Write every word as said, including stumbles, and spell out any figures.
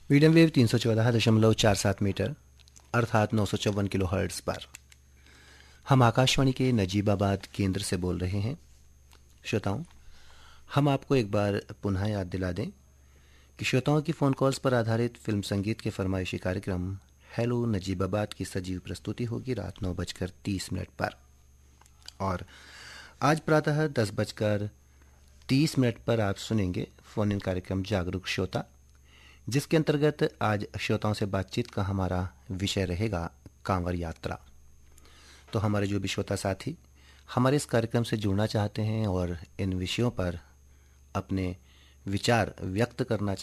Medium wave तीन सौ चौदह दशमलव चार सात मीटर अर्थात नौ सौ चौवन किलो हर्ट्ज पर हम आकाशवाणी के नजीबाबाद केंद्र से बोल रहे हैं। श्रोताओं, हम आपको एक बार पुनः याद दिला दें कि श्रोताओं की फ़ोन कॉल्स पर आधारित फिल्म संगीत के फरमाइशी कार्यक्रम हेलो नजीबाबाद की सजीव प्रस्तुति होगी रात नौ बजकर तीस मिनट पर, और आज प्रातः दस बजकर तीस मिनट पर आप सुनेंगे फ़ोन इन कार्यक्रम जागरूक श्रोता, जिसके अंतर्गत आज श्रोताओं से बातचीत का हमारा विषय रहेगा कांवर यात्रा। तो हमारे जो भी श्रोता साथी हमारे इस कार्यक्रम से जुड़ना चाहते हैं और इन विषयों पर अपने विचार व्यक्त करना